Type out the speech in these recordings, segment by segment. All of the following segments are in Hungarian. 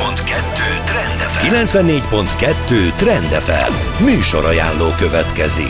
Trend FM. 94.2 Trend FM. Műsorajánló következik.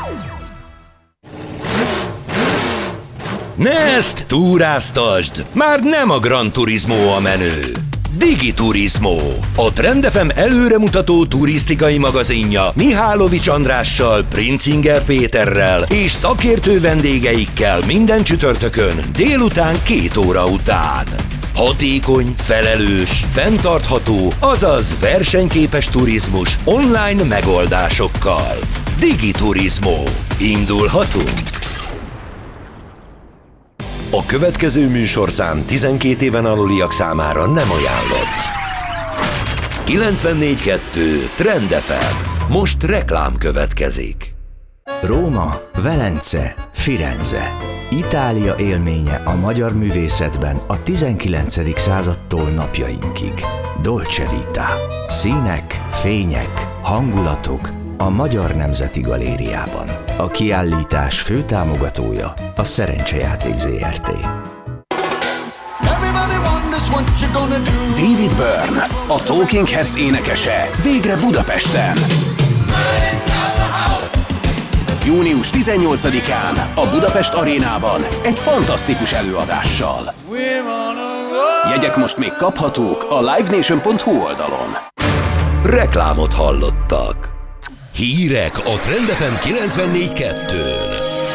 Nest, túráztasd! Már nem a Gran Turismo a menő. Digiturismo, a Trend FM előremutató turisztikai magazinja Mihálovics Andrással, Princinger Péterrel és szakértő vendégeikkel minden csütörtökön délután 2 óra után. Hatékony, felelős, fenntartható, azaz versenyképes turizmus online megoldásokkal. Digiturismo. Indulhatunk! A következő műsorszám 12 éven aluliak számára nem ajánlott. 94.2 Trend FM. Most reklám következik. Róma, Velence, Firenze. Itália élménye a magyar művészetben a 19. századtól napjainkig. Dolce Vita. Színek, fények, hangulatok a Magyar Nemzeti Galériában. A kiállítás főtámogatója a Szerencsejáték Zrt. David Byrne, a Talking Heads énekese, végre Budapesten. Június 18-án a Budapest Arénában egy fantasztikus előadással. Jegyek most még kaphatók a livenation.hu oldalon. Reklámot hallottak. Hírek a Trend FM 94.2-n.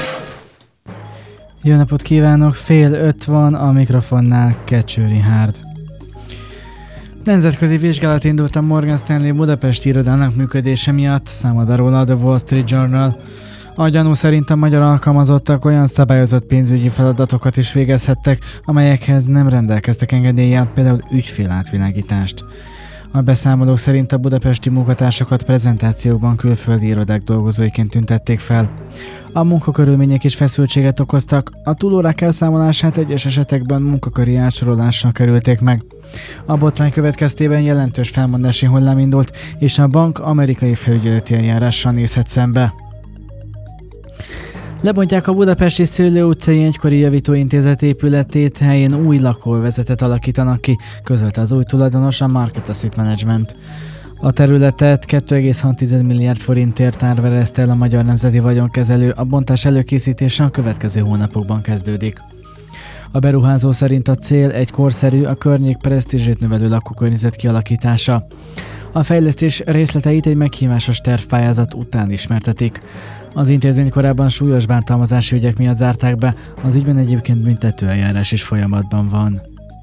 Jó napot kívánok, 4:30 van, a mikrofonnál Kecső Richárd. Nemzetközi vizsgálat indult a Morgan Stanley budapesti irodának működése miatt, számol be róla a The Wall Street Journal. A gyanú szerint a magyar alkalmazottak olyan szabályozott pénzügyi feladatokat is végezhettek, amelyekhez nem rendelkeztek engedéllyel, például ügyfélátvilágítást. A beszámolók szerint a budapesti munkatársakat prezentációkban külföldi irodák dolgozóiként tüntették fel. A munkakörülmények is feszültséget okoztak, a túlórák elszámolását egyes esetekben munkaköri átsorolással kerülték meg. A botrány következtében jelentős felmondási hullám indult, és a bank amerikai felügyeleti eljárással nézhet szembe. Lebontják a budapesti Szőlő utcai egykori javítóintézet épületét, helyén új lakóvezetet alakítanak ki, közölte az új tulajdonos, a Market Asset Management. A területet 2,6 milliárd forintért árvereszt el a Magyar Nemzeti Vagyonkezelő, a bontás előkészítése a következő hónapokban kezdődik. A beruházó szerint a cél egy korszerű, a környék presztízsét növelő lakókörnyezet kialakítása. A fejlesztés részleteit egy meghívásos tervpályázat után ismertetik. Az intézmény korábban súlyos bántalmazási ügyek miatt zárták be, az ügyben egyébként büntetőeljárás is folyamatban van.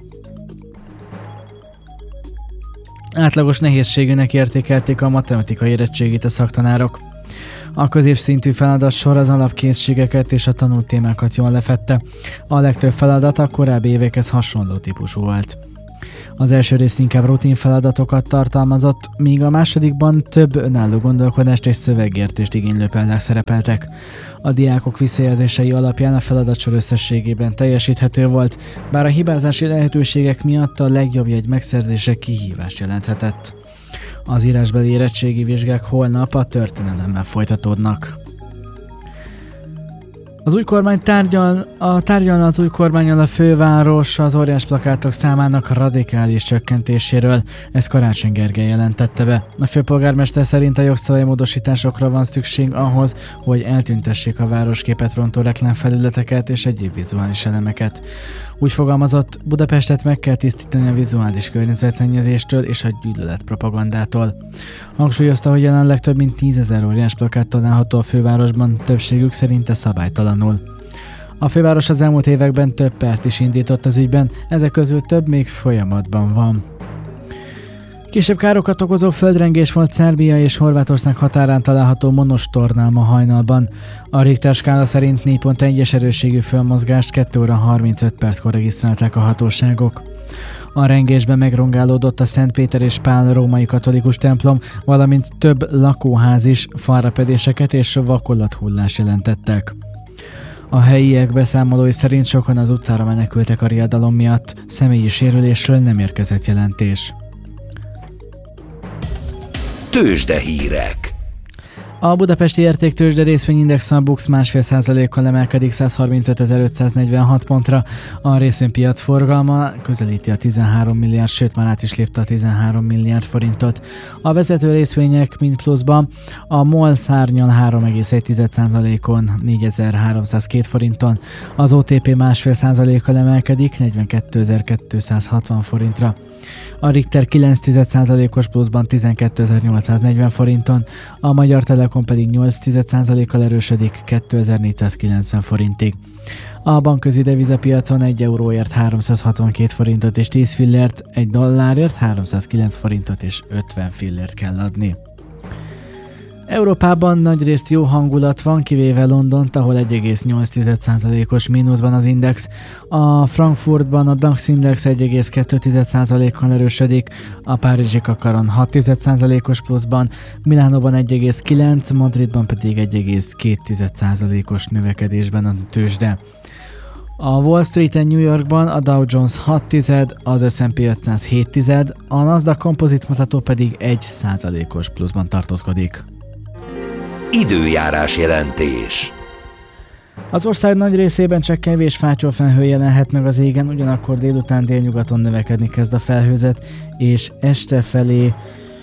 Átlagos nehézségűnek értékelték a matematikai érettségit a szaktanárok. A középszintű feladatsor az alapkészségeket és a tanult témákat jól lefedte. A legtöbb feladat a korábbi évekhez hasonló típusú volt. Az első rész inkább rutin feladatokat tartalmazott, míg a másodikban több önálló gondolkodást és szövegértést igénylő példák szerepeltek. A diákok visszajelzései alapján a feladatsor összességében teljesíthető volt, bár a hibázási lehetőségek miatt a legjobb jegy megszerzése kihívást jelenthetett. Az írásbeli érettségi vizsgák holnap a történelemmel folytatódnak. Az új kormány tárgyalna az új kormánnyal a főváros az óriás plakátok számának radikális csökkentéséről. Ezt Karácsony Gergely jelentette be. A főpolgármester szerint a jogszabálymódosításokra van szükség ahhoz, hogy eltüntessék a városképet rontó reklámfelületeket és egyéb vizuális elemeket. Úgy fogalmazott, Budapestet meg kell tisztítani a vizuális környezetszennyezéstől és a gyűlöletpropagandától. Hangsúlyozta, hogy jelenleg több mint 10 000 óriás plakát található a fővárosban, többségük szerinte szabálytalanul. A főváros az elmúlt években több pert is indított az ügyben, ezek közül több még folyamatban van. Kisebb károkat okozó földrengés volt Szerbia és Horvátország határán található Monostornál ma hajnalban. A Richter skála szerint 4.1-es erősségű földmozgást 2 óra 35 perckor regisztrálták a hatóságok. A rengésben megrongálódott a Szent Péter és Pál római katolikus templom, valamint több lakóház is falrepedéseket és vakolathullás jelentettek. A helyiek beszámolói szerint sokan az utcára menekültek a riadalom miatt, személyi sérülésről nem érkezett jelentés. Tőzsdehírek. A budapesti értéktőzsde részvényindex a BUX 1,5%-kal emelkedik 135.546 pontra. A részvénypiac forgalma közelíti a 13 milliárd, sőt már át is lépte a 13 milliárd forintot. A vezető részvények mind pluszban. A MOL szárnyal 3,1%-on 4302 forinton. Az OTP 1,5%-kal emelkedik 42.260 forintra. A Richter 9,1%-os pluszban 12.840 forinton, a Magyar Telekom pedig 8,1%-kal erősödik 2.490 forintig. A bankközi devizapiacon 1 euróért 362 forintot és 10 fillért, 1 dollárért 309 forintot és 50 fillért kell adni. Európában nagyrészt jó hangulat van, kivéve Londont, ahol 1,8%-os mínuszban az index. A Frankfurtban a DAX index 1,2%-kal erősödik, a párizsi Kakaron 6,1%-os pluszban, Milánóban 1,9%, Madridban pedig 1,2%-os növekedésben a tőzsde. A Wall Street-en New Yorkban a Dow Jones 6,1%, az S&P 500 7,1%, a Nasdaq kompozit mutató pedig 1%-os pluszban tartózkodik. Időjárás jelentés. Az ország nagy részében csak kevés fátyolfelhő jelenhet meg az égen, ugyanakkor délután délnyugaton növekedni kezd a felhőzet, és este felé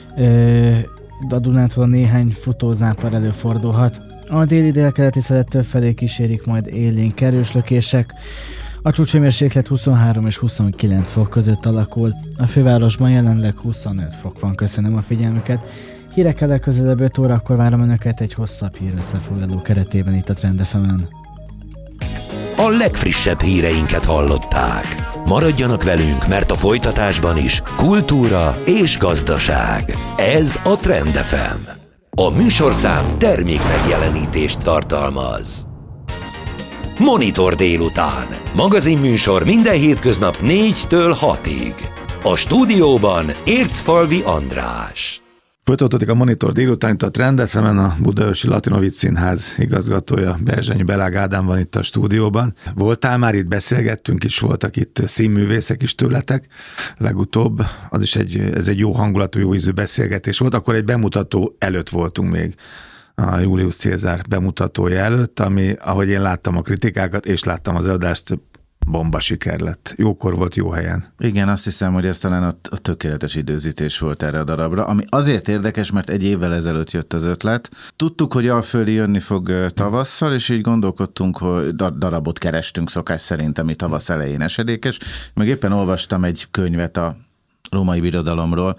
a Dunántúl néhány futózápor előfordulhat. A déli délkeleti szelet többfelé kísérik majd élénk erőslökések. A csúcshőmérséklet 23 és 29 fok között alakul. A fővárosban jelenleg 25 fok van. Köszönöm a figyelmüket. Hírekkel legközelebb 5 órakor várom Önöket egy hosszabb hír összefoglaló keretében itt a Trend FM-en. A legfrissebb híreinket hallották. Maradjanak velünk, mert a folytatásban is kultúra és gazdaság. Ez a Trend FM. A műsorszám termék megjelenítést tartalmaz. Monitor délután. Magazinműsor minden hétköznap 4-től 6-ig. A stúdióban Ércfalvi András. Folytatódik a Monitor délután itt a Trend FM-en, a Budaörsi Latinovic Színház igazgatója Berzsenyi Belág Ádám van itt a stúdióban. Voltál már itt, beszélgettünk is, voltak itt színművészek is tőletek. Legutóbb az is ez egy jó hangulatú, jó ízű beszélgetés volt, akkor egy bemutató előtt voltunk még, a Julius Cézár bemutatója előtt, ami, ahogy én láttam a kritikákat, és láttam az adást, bomba siker lett. Jókor volt, jó helyen. Igen, azt hiszem, hogy ez talán a tökéletes időzítés volt erre a darabra, ami azért érdekes, mert egy évvel ezelőtt jött az ötlet. Tudtuk, hogy Alföldi jönni fog tavasszal, és így gondolkodtunk, hogy darabot kerestünk szokás szerint, ami tavasz elején esedékes. Meg éppen olvastam egy könyvet a római birodalomról,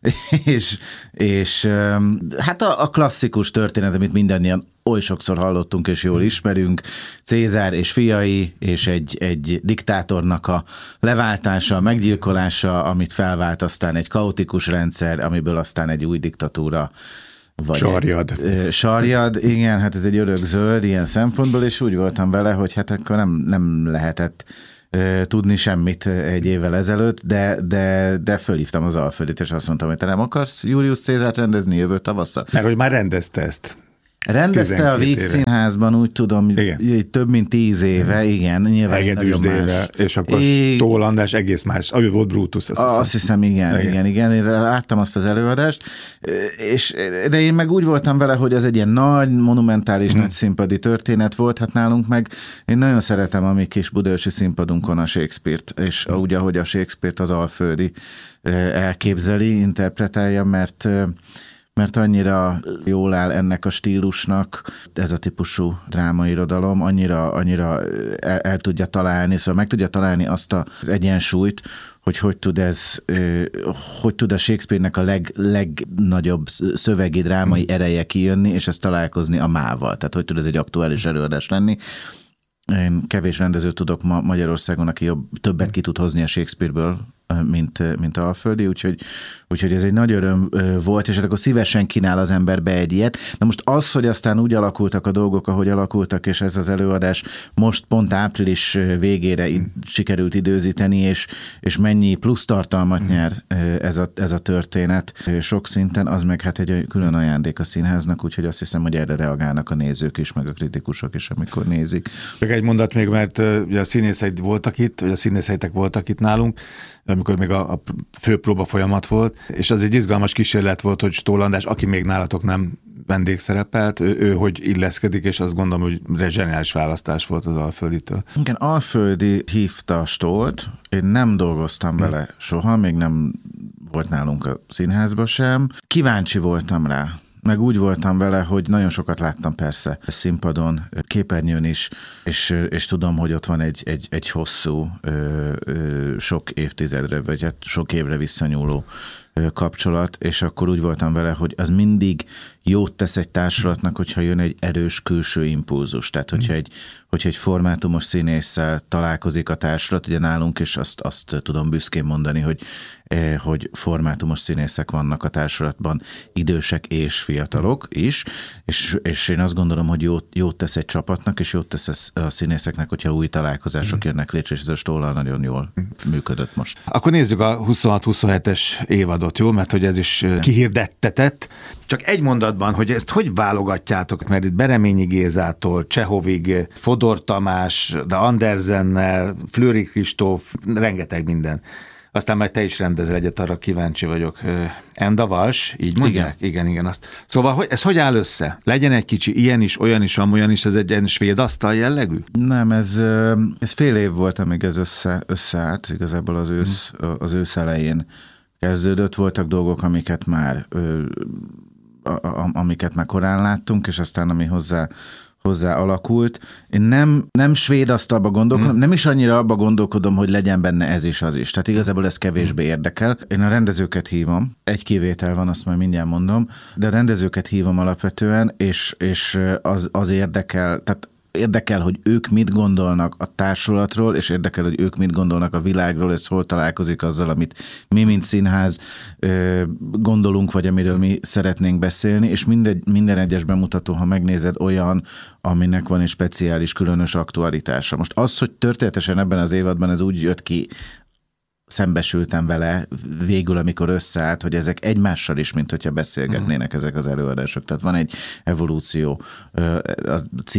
és hát a klasszikus történet, amit mindannyian oly sokszor hallottunk és jól ismerünk, Cézár és fiai, és egy diktátornak a leváltása, meggyilkolása, amit felvált aztán egy kaotikus rendszer, amiből aztán egy új diktatúra. Sarjad, igen, hát ez egy örökzöld ilyen szempontból, és úgy voltam vele, hogy hát akkor nem lehetett tudni semmit egy évvel ezelőtt, de fölhívtam az Alföldit, és azt mondtam, hogy te nem akarsz Julius Cézárt rendezni jövő tavasszal? Mert hogy már rendezte ezt. Rendezte a Víg Színházban, úgy tudom, több mint 10 éve, igen. Nyilván Egedűsdével, és akkor Stól András egész más, ahogy volt Brutus. Azt hiszem, igen. Én láttam azt az előadást, de én meg úgy voltam vele, hogy ez egy ilyen nagy, monumentális, nagy színpadi történet volt, hát nálunk meg én nagyon szeretem a mi kis budaörsi színpadunkon a Shakespeare-t, és úgy, ahogy a Shakespeare-t az Alföldi elképzeli, interpretálja, mert annyira jól áll ennek a stílusnak ez a típusú drámairodalom, annyira el tudja találni, szóval meg tudja találni azt az egyensúlyt, hogy tud a Shakespeare-nek a legnagyobb szövegi drámai ereje kijönni, és ezt találkozni a mával. Tehát hogy tud ez egy aktuális előadás lenni. Én kevés rendezőt tudok ma Magyarországon, aki többet ki tud hozni a Shakespeare-ből, mint Alföldi, úgyhogy ez egy nagy öröm volt, és akkor szívesen kínál az ember be egy ilyet. Na most az, hogy aztán úgy alakultak a dolgok, ahogy alakultak, és ez az előadás most pont április végére sikerült időzíteni, és mennyi plusz tartalmat nyer ez a történet sok szinten, az meg hát egy külön ajándék a színháznak, úgyhogy azt hiszem, hogy erre reagálnak a nézők is, meg a kritikusok is, amikor nézik. Csak egy mondat még, mert ugye a színészeitek voltak itt nálunk, amikor még a főpróba folyamat volt, és az egy izgalmas kísérlet volt, hogy Stól András, aki még nálatok nem vendégszerepelt, ő hogy illeszkedik, és azt gondolom, hogy zseniális választás volt az Alfölditől. Igen, Alföldi hívta a Stolt, én nem dolgoztam vele soha, még nem volt nálunk a színházban sem. Kíváncsi voltam rá. Meg úgy voltam vele, hogy nagyon sokat láttam persze színpadon, képernyőn is, és tudom, hogy ott van egy hosszú, sok évtizedre, vagy hát sok évre visszanyúló kapcsolat, és akkor úgy voltam vele, hogy az mindig jót tesz egy társulatnak, hogyha jön egy erős külső impulzus. Tehát, hogyha egy formátumos színésszel találkozik a társulat, ugye nálunk is azt tudom büszkén mondani, hogy formátumos színészek vannak a társulatban, idősek és fiatalok is, és én azt gondolom, hogy jót tesz egy csapatnak, és jót tesz a színészeknek, hogyha új találkozások jönnek létre, és ez a Stollal nagyon jól működött most. Akkor nézzük a 26-27-es évadot, jó? Mert hogy ez is kihirdettetett. Csak egy mondatban, hogy ezt hogy válogatjátok, mert itt Bereményi Gézától, Csehovig, Fodor Tamás, de Andersennel, Flőri Kristóf, rengeteg minden. Aztán majd te is rendezel egyet, arra kíváncsi vagyok. Enda Vals, így mondják? Igen. Azt. Szóval ez hogy áll össze? Legyen egy kicsi ilyen is, olyan is, amolyan is, ez egy ilyen svéd asztal jellegű? Nem, ez fél év volt, amíg ez összeállt, igazából az ősz elején kezdődött. Voltak dolgok, amiket már korán láttunk, és aztán ami hozzá alakult. Én nem svéd asztalba gondolkodom, nem is annyira abba gondolkodom, hogy legyen benne ez is, az is. Tehát igazából ez kevésbé érdekel. Én a rendezőket hívom, egy kivétel van, azt majd mindjárt mondom, de a rendezőket hívom alapvetően, és az érdekel, tehát érdekel, hogy ők mit gondolnak a társulatról, és érdekel, hogy ők mit gondolnak a világról, és hol találkozik azzal, amit mi, mint színház gondolunk, vagy amiről mi szeretnénk beszélni, és minden egyes bemutató, ha megnézed, olyan, aminek van egy speciális, különös aktualitása. Most az, hogy történetesen ebben az évadban ez úgy jött ki, szembesültem vele végül, amikor összeállt, hogy ezek egymással is, mint hogyha beszélgetnének ezek az előadások. Tehát van egy evolúció a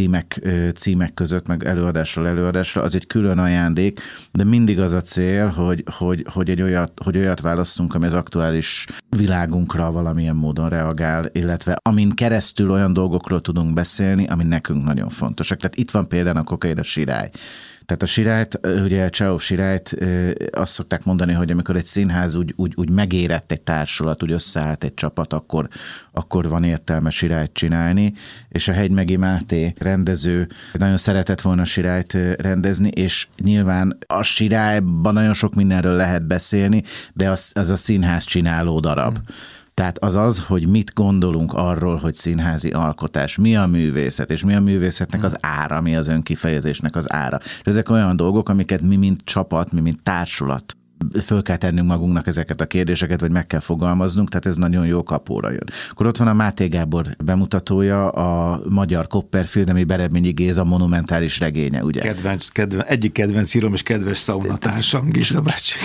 címek között, meg előadásra, az egy külön ajándék, de mindig az a cél, hogy olyat válasszunk, ami az aktuális világunkra valamilyen módon reagál, illetve amin keresztül olyan dolgokról tudunk beszélni, ami nekünk nagyon fontosak. Tehát itt van például a Kokain a Sirály. Tehát a Sirályt, ugye Csehov Sirályt azt szokták mondani, hogy amikor egy színház úgy megérett egy társulat, úgy összeállt egy csapat, akkor van értelme Sirályt csinálni, és a Hegymegi Máté rendező nagyon szeretett volna Sirályt rendezni, és nyilván a Sirályban nagyon sok mindenről lehet beszélni, de az a színház csináló darab. Tehát az, hogy mit gondolunk arról, hogy színházi alkotás, mi a művészet, és mi a művészetnek az ára, mi az önkifejezésnek az ára. És ezek olyan dolgok, amiket mi, mint csapat, mi, mint társulat föl kell tennünk magunknak ezeket a kérdéseket, vagy meg kell fogalmaznunk, tehát ez nagyon jó kapóra jön. Akkor ott van a Máté Gábor bemutatója, a magyar Copperfield, ami Bereményi Géza monumentális regénye, ugye? Egyik kedvenc írom és kedves szaunatársam, Géza bácsi.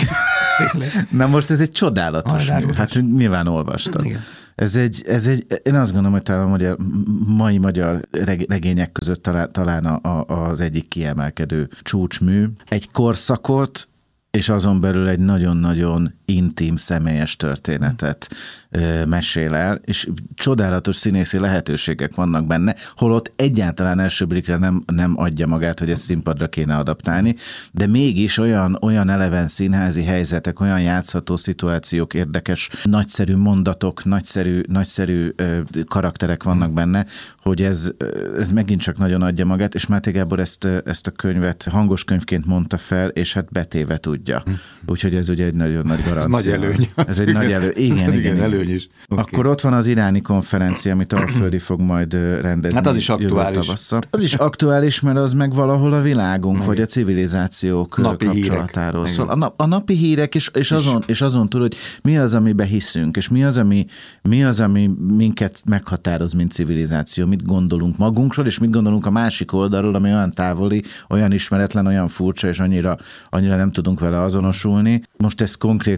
Na most ez egy csodálatos mű. Hát nyilván olvastad. Igen. Ez egy, én azt gondolom, hogy talán a mai magyar regények között talán az egyik kiemelkedő csúcsmű. Egy korszakot, és azon belül egy nagyon-nagyon intim, személyes történetet mesél el, és csodálatos színészi lehetőségek vannak benne, holott egyáltalán első blikre nem adja magát, hogy ezt színpadra kéne adaptálni, de mégis olyan eleven színházi helyzetek, olyan játszható szituációk, érdekes, nagyszerű mondatok, nagyszerű karakterek vannak benne, hogy ez megint csak nagyon adja magát, és Máté Gábor ezt a könyvet hangos könyvként mondta fel, és hát betéve tudja. Úgyhogy ez ugye egy nagyon nagy garancia. Ez nagy előny. Ez egy nagy előny. Igen. Előny is. Okay. Akkor ott van az iráni konferencia, amit Alföldi fog majd rendezni. Hát az is aktuális. Az is aktuális, mert az meg valahol a világunk, vagy a civilizációk napi kapcsolatáról szól. A napi hírek, és azon túl, hogy mi az, amiben hiszünk, és mi az, ami minket meghatároz, mint civilizáció, mit gondolunk magunkról, és mit gondolunk a másik oldalról, ami olyan távoli, olyan ismeretlen, olyan furcsa, és annyira nem tudunk vele azonosulni. Most ez konkrétan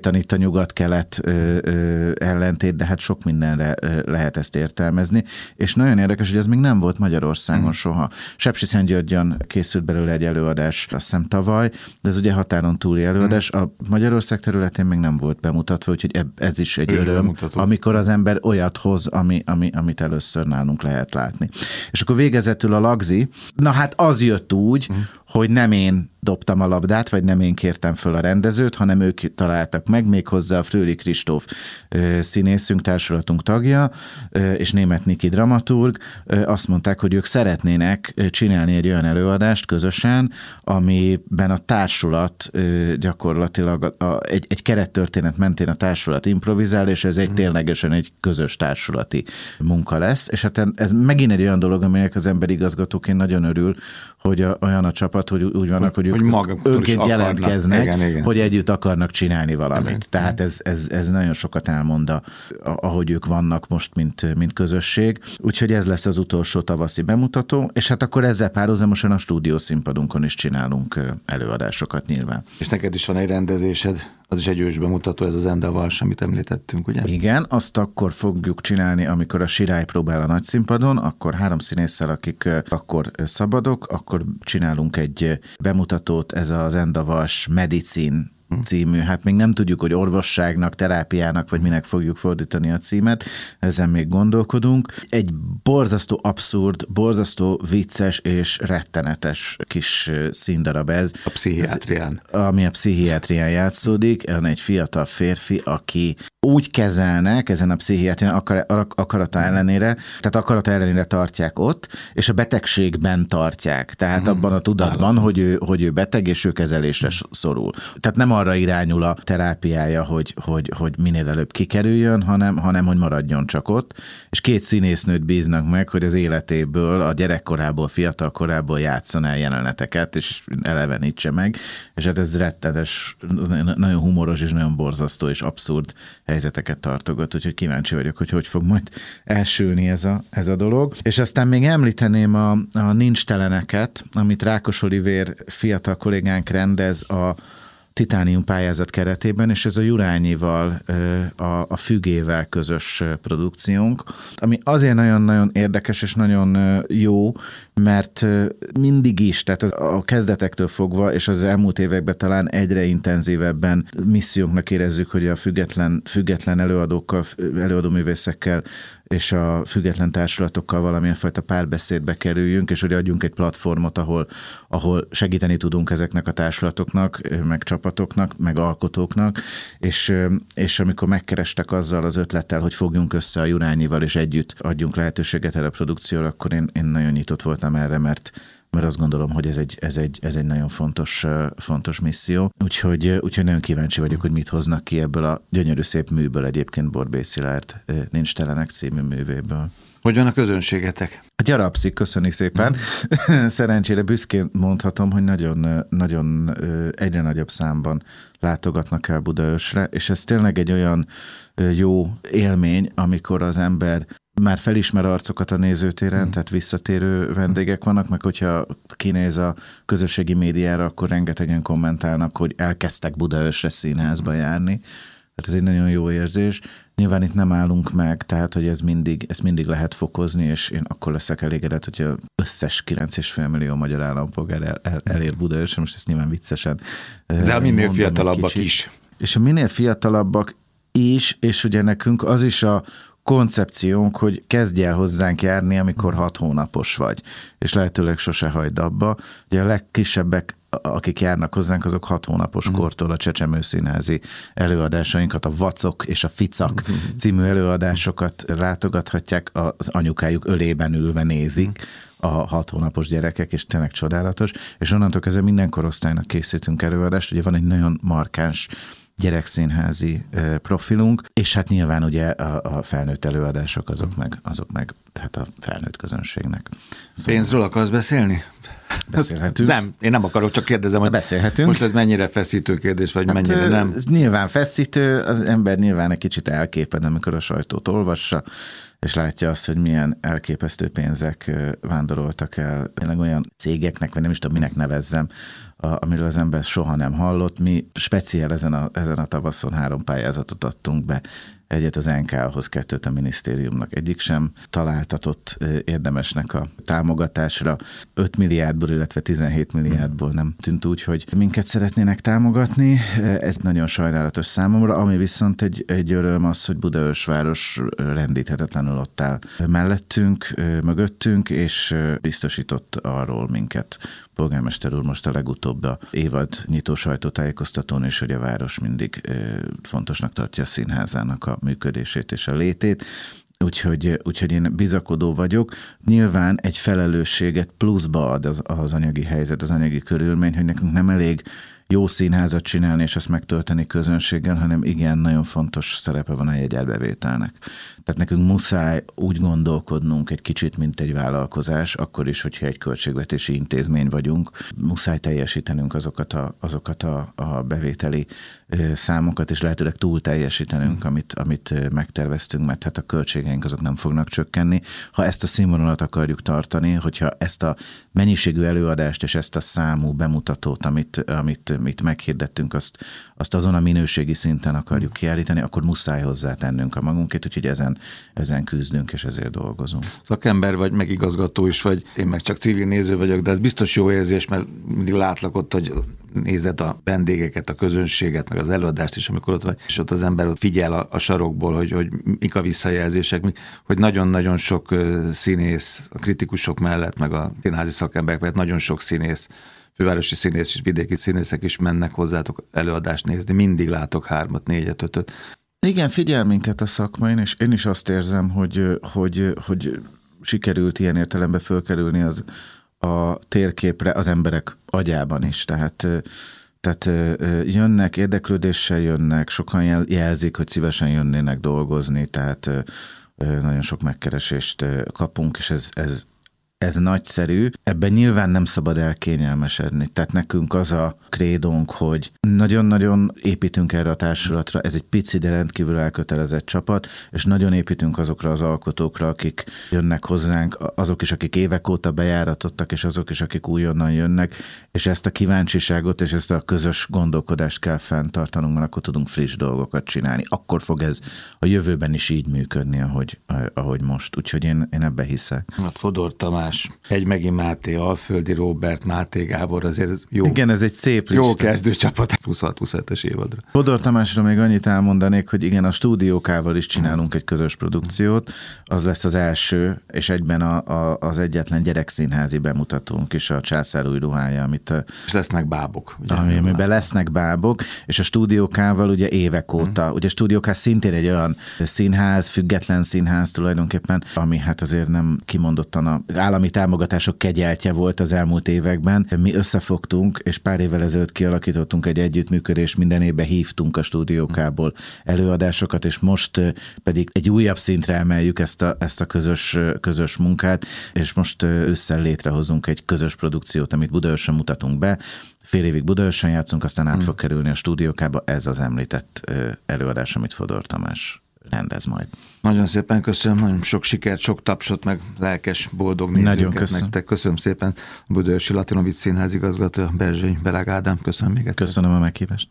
konkrétan itt a nyugat-kelet ellentét, de hát sok mindenre lehet ezt értelmezni, és nagyon érdekes, hogy ez még nem volt Magyarországon soha. Sepsiszentgyörgyön készült belőle egy előadás, azt hiszem tavaly, de ez ugye határon túli előadás. A Magyarország területén még nem volt bemutatva, úgyhogy ez is egy öröm, amikor az ember olyat hoz, amit először nálunk lehet látni. És akkor végezetül a lagzi, na hát az jött úgy, hogy nem én dobtam a labdát, vagy nem én kértem föl a rendezőt, hanem ők találtak meg, méghozzá a Fröhlich Kristóf színészünk, társulatunk tagja, és Németh Niki dramaturg, azt mondták, hogy ők szeretnének csinálni egy olyan előadást közösen, amiben a társulat gyakorlatilag egy kerettörténet mentén a társulat improvizál, és ez egy ténylegesen egy közös társulati munka lesz, és hát ez megint egy olyan dolog, amelyek az ember igazgatóként nagyon örül, hogy olyan a csapat, hogy úgy vannak, hogy ők önként jelentkeznek, igen. Hogy együtt akarnak csinálni valamit. Igen. Tehát ez nagyon sokat elmond, ahogy ők vannak most, mint közösség. Úgyhogy ez lesz az utolsó tavaszi bemutató, és hát akkor ezzel párhuzamosan a stúdiószínpadunkon is csinálunk előadásokat nyilván. És neked is van egy rendezésed, az is egy ős bemutató, ez az Endavals, amit említettünk, ugye? Igen, azt akkor fogjuk csinálni, amikor a Sirály próbál a nagyszínpadon, akkor 3 színésszel, akik akkor szabadok, akkor csinálunk egy bemutatót, ez az Endavals Medicin című, hát még nem tudjuk, hogy orvosságnak, terápiának, vagy minek fogjuk fordítani a címet, ezen még gondolkodunk. Egy borzasztó abszurd, borzasztó vicces és rettenetes kis színdarab ez. A pszichiátrián. Ami a pszichiátrián játszódik, egy fiatal férfi, aki úgy kezelnek ezen a pszichiátrián akarata ellenére, tehát akarata ellenére tartják ott, és a betegségben tartják. Tehát abban a tudatban, hogy ő beteg, és ő kezelésre szorul. Tehát nem arra irányul a terápiája, hogy minél előbb kikerüljön, hanem hogy maradjon csak ott. És 2 színésznőt bíznak meg, hogy az életéből, a gyerekkorából, fiatalkorából játsszon el jeleneteket, és elevenítse meg. És hát ez rettenetes, nagyon humoros, és nagyon borzasztó, és abszurd helyzeteket tartogat, úgyhogy kíváncsi vagyok, hogy fog majd elsülni ez a dolog. És aztán még említeném a Nincs teleneket, amit Rákos Olivér fiatal kollégánk rendez a Titánium pályázat keretében, és ez a Jurányival, a Fügével közös produkciónk, ami azért nagyon-nagyon érdekes és nagyon jó, mert mindig is, tehát a kezdetektől fogva, és az elmúlt években talán egyre intenzívebben missziónknak érezzük, hogy a független előadókkal, előadóművészekkel és a független társulatokkal valamilyen fajta párbeszédbe kerüljünk, és hogy adjunk egy platformot, ahol segíteni tudunk ezeknek a társulatoknak, meg csapatoknak, meg alkotóknak, és amikor megkerestek azzal az ötlettel, hogy fogjunk össze a Jurányival, és együtt adjunk lehetőséget erre a produkcióra, akkor én nagyon nyitott voltam erre, mert azt gondolom, hogy ez egy nagyon fontos misszió. Úgyhogy nagyon kíváncsi vagyok, hogy mit hoznak ki ebből a gyönyörű szép műből, egyébként Borbély Szilárd Nincs telenek című művéből. Hogy van a közönségetek? Gyarapszik, köszönjük szépen. Szerencsére büszkén mondhatom, hogy nagyon egyre nagyobb számban látogatnak el Budaörsre, és ez tényleg egy olyan jó élmény, amikor az ember már felismer arcokat a nézőtéren, tehát visszatérő vendégek vannak, meg hogyha kinéz a közösségi médiára, akkor rengetegen kommentálnak, hogy elkezdtek Budaörsre színházba járni. Hát ez egy nagyon jó érzés. Nyilván itt nem állunk meg, tehát hogy ezt mindig lehet fokozni, és én akkor leszek elégedett, hogy az összes 9,5 millió magyar állampolgár elér Budaörsre, most ezt nyilván viccesen. De a minél fiatalabbak is. És a minél fiatalabbak is, és ugye nekünk az is a koncepciónk, hogy kezdj el hozzánk járni, amikor 6 hónapos vagy, és lehetőleg sose hagyd abba. Ugye a legkisebbek, akik járnak hozzánk, azok 6 hónapos kortól a Csecsemőszínházi előadásainkat, a Vacok és a Ficak című előadásokat látogathatják, az anyukájuk ölében ülve nézik a 6 hónapos gyerekek, és tényleg csodálatos, és onnantól kezdve minden korosztálynak készítünk előadást, ugye van egy nagyon markáns gyerekszínházi profilunk, és hát nyilván ugye a felnőtt előadások azok meg tehát a felnőtt közönségnek. Szóval... Pénzről akarsz beszélni? Beszélhetünk. Nem, én nem akarok, csak kérdezem, hogy beszélhetünk. Most ez mennyire feszítő kérdés, vagy mennyire nem? Nyilván feszítő, az ember nyilván egy kicsit elképed, amikor a sajtót olvassa, és látja azt, hogy milyen elképesztő pénzek vándoroltak el tényleg olyan cégeknek, vagy nem is tudom, minek nevezzem, amiről az ember soha nem hallott. Mi speciál ezen a tavaszon 3 pályázatot adtunk be, egyet az NK-hoz, 2 a minisztériumnak. Egyik sem találtatott érdemesnek a támogatásra. 5 milliárdból, illetve 17 milliárdból nem tűnt úgy, hogy minket szeretnének támogatni. Ez nagyon sajnálatos számomra, ami viszont egy öröm az, hogy Budaörsváros rendíthetetlenül ott áll mellettünk, mögöttünk, és biztosított arról minket polgármester úr most a legutóbb a évad nyitó sajtótájékoztatón is, hogy a város mindig fontosnak tartja a színházának a működését és a létét. Úgyhogy én bizakodó vagyok. Nyilván egy felelősséget pluszba ad az anyagi helyzet, az anyagi körülmény, hogy nekünk nem elég jó színházat csinálni, és azt megtölteni közönséggel, hanem igen, nagyon fontos szerepe van a jegyárbevételnek. Tehát nekünk muszáj úgy gondolkodnunk egy kicsit, mint egy vállalkozás, akkor is, hogyha egy költségvetési intézmény vagyunk, muszáj teljesítenünk azokat a bevételi számokat, és lehetőleg túl teljesítenünk, amit megterveztünk, mert hát a költségeink azok nem fognak csökkenni. Ha ezt a színvonalat akarjuk tartani, hogyha ezt a mennyiségű előadást és ezt a számú bemutatót, amit meghirdettünk, azt azon a minőségi szinten akarjuk kiállítani, akkor muszáj hozzátennünk a magunkét, úgyhogy ezen küzdünk, és ezért dolgozunk. Szakember vagy, meg igazgató is vagy, én meg csak civil néző vagyok, de ez biztos jó érzés, mert mindig látlak ott, hogy nézed a vendégeket, a közönséget, meg az előadást is, amikor ott vagy, és ott az ember ott figyel a sarokból, hogy mik a visszajelzések, hogy nagyon-nagyon sok színész, a kritikusok mellett, meg a színházi szakemberek, mert nagyon sok színész, fővárosi színész és vidéki színészek is mennek hozzátok előadást nézni. Mindig látok 3, 4, 5. Igen, figyel minket a szakma, és én is azt érzem, hogy sikerült ilyen értelemben fölkerülni a térképre az emberek agyában is. Tehát jönnek, érdeklődéssel jönnek, sokan jelzik, hogy szívesen jönnének dolgozni, tehát nagyon sok megkeresést kapunk, és ez nagyszerű. Ebben nyilván nem szabad elkényelmesedni. Tehát nekünk az a krédónk, hogy nagyon-nagyon építünk erre a társulatra, ez egy pici, de rendkívül elkötelezett csapat, és nagyon építünk azokra az alkotókra, akik jönnek hozzánk, azok is, akik évek óta bejáratottak, és azok is, akik újonnan jönnek, és ezt a kíváncsiságot és ezt a közös gondolkodást kell fenntartanunk, mert akkor tudunk friss dolgokat csinálni. Akkor fog ez a jövőben is így működni, ahogy most. Úgyhogy én ebbe hiszek. Hát Fodor Tamás, Egymegi Máté, Alföldi Róbert, Máté Gábor, azért ez jó. Igen, ez egy szép lista. Jó kezdőcsapat 26-27-es évadra. Fodor Tamásról még annyit elmondanék, hogy igen, a Stúdiókával is csinálunk egy közös produkciót, az lesz az első, és egyben az egyetlen gyerekszínházi bemutatónk is, a Császár új ruhája, és lesznek bábok. Ugye, amiben lesznek bábok, és a Stúdiókával ugye évek óta, ugye a Stúdióká szintén egy olyan színház, független színház tulajdonképpen, ami hát azért nem kimondottan a állami támogatások kegyeltje volt az elmúlt években. Mi összefogtunk, és pár évvel ezelőtt kialakítottunk egy együttműködést, minden évben hívtunk a Stúdiókából előadásokat, és most pedig egy újabb szintre emeljük ezt a közös munkát, és most ősszel létrehozunk egy közös produkciót, amit Budaörsön mutatunk be. Fél évig Budaörsön játszunk, aztán át fog kerülni a Stúdiókába. Ez az említett előadás, amit Fodor Tamás rendez majd. Nagyon szépen köszönöm, nagyon sok sikert, sok tapsot, meg lelkes, boldog nézőket nektek. Köszönöm szépen a Budaörsi Latinovic Színház igazgatója, Berzsény Beleg Ádám. Köszönöm még egyszer. Köszönöm a meghívást.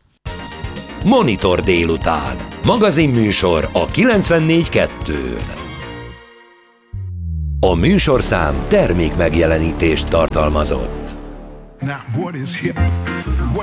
Monitor délután. Magazinműsor a 94.2-n. A műsorszám termék megjelenítést tartalmazott.